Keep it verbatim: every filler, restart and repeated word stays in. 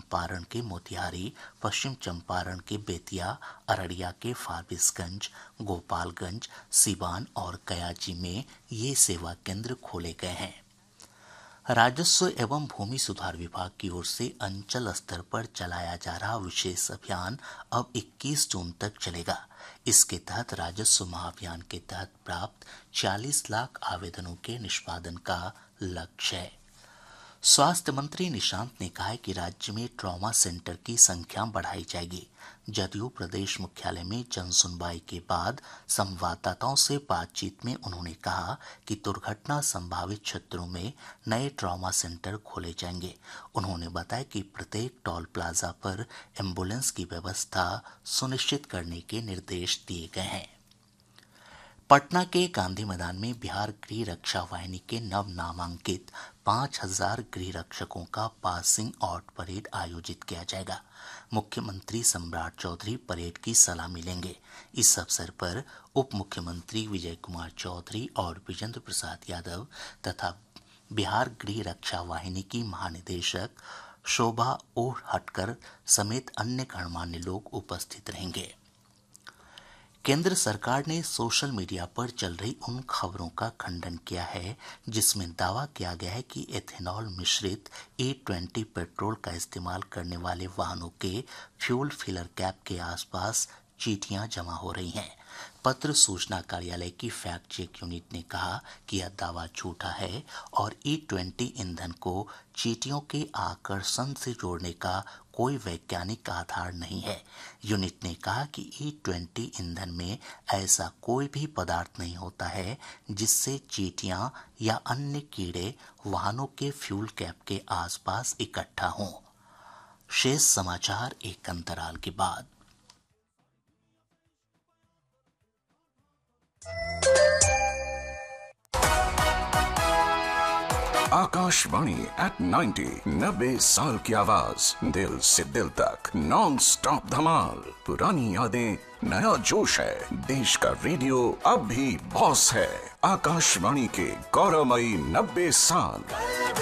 चंपारण के मोतिहारी, पश्चिम चंपारण के बेतिया, अररिया के फारबिसगंज, गोपालगंज, सिवान और कयाची में ये सेवा केंद्र खोले गए हैं। राजस्व एवं भूमि सुधार विभाग की ओर से अंचल स्तर पर चलाया जा रहा विशेष अभियान अब इक्कीस जून तक चलेगा। इसके तहत राजस्व महाअभियान के तहत प्राप्त चालीस लाख आवेदनों के निष्पादन का लक्ष्य है। स्वास्थ्य मंत्री निशांत ने कहा है कि राज्य में ट्रॉमा सेंटर की संख्या बढ़ाई जाएगी। जदयू प्रदेश मुख्यालय में जन सुनवाई के बाद संवाददाताओं से बातचीत में उन्होंने कहा कि दुर्घटना संभावित क्षेत्रों में नए ट्रॉमा सेंटर खोले जाएंगे। उन्होंने बताया कि प्रत्येक टोल प्लाजा पर एम्बुलेंस की व्यवस्था सुनिश्चित करने के निर्देश दिए गए हैं। पटना के गांधी मैदान में बिहार गृह रक्षा वाहिनी के नव नामांकित पाँच हजार गृह रक्षकों का पासिंग आउट परेड आयोजित किया जाएगा। मुख्यमंत्री सम्राट चौधरी परेड की सलामी लेंगे। इस अवसर पर उप मुख्यमंत्री विजय कुमार चौधरी और विजेंद्र प्रसाद यादव तथा बिहार गृह रक्षा वाहिनी की महानिदेशक शोभा ओहटकर समेत अन्य गणमान्य लोग उपस्थित रहेंगे। केंद्र सरकार ने सोशल मीडिया पर चल रही उन खबरों का खंडन किया है जिसमें दावा किया गया है कि एथेनॉल मिश्रित ई ट्वेंटी पेट्रोल का इस्तेमाल करने वाले वाहनों के फ्यूल फिलर कैप के आसपास चीटियां जमा हो रही हैं। पत्र सूचना कार्यालय की फैक्ट चेक यूनिट ने कहा कि यह दावा झूठा है और ई ट्वेंटी ईंधन को चीटियों के आकर्षण से जोड़ने का कोई वैज्ञानिक आधार नहीं है। यूनिट ने कहा कि ई ट्वेंटी ईंधन में ऐसा कोई भी पदार्थ नहीं होता है जिससे चीटियां या अन्य कीड़े वाहनों के फ्यूल कैप के आसपास इकट्ठा हों। शेष समाचार एक अंतराल के बाद। आकाशवाणी एट नाइन्टी, नब्बे साल की आवाज, दिल से दिल तक, नॉन स्टॉप धमाल, पुरानी यादें, नया जोश है। देश का रेडियो अब भी बॉस है। आकाशवाणी के गौरवमयी नब्बे साल।